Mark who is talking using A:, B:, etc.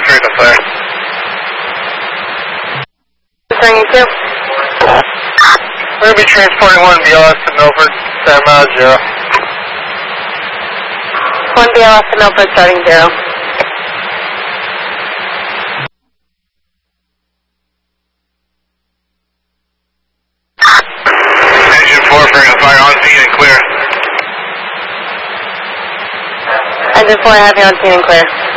A: straight to fire.
B: Bringing 2.
A: We're going to be transporting 1 BLS to Milford, 7 miles 0.
B: 1 BLS to Milford, starting 0.
A: Engine 4, bring a fire on scene and clear.
B: Engine 4, have you on scene and clear.